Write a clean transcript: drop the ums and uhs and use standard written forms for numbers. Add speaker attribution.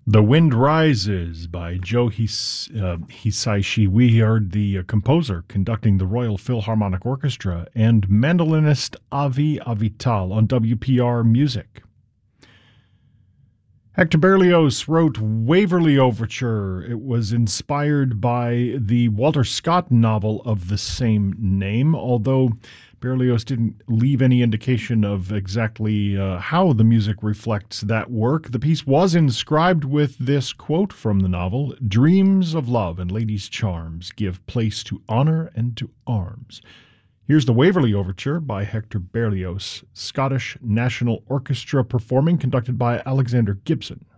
Speaker 1: The Wind Rises by Joe Hisaishi. We heard the composer conducting the Royal Philharmonic Orchestra and mandolinist Avi Avital on WPR Music. Hector Berlioz wrote Waverley Overture. It was inspired by the Walter Scott novel of the same name, although Berlioz didn't leave any indication of exactly how the music reflects that work. The piece was inscribed with this quote from the novel: "Dreams of love and ladies' charms give place to honor and to arms." Here's the Waverley Overture by Hector Berlioz, Scottish National Orchestra performing, conducted by Alexander Gibson.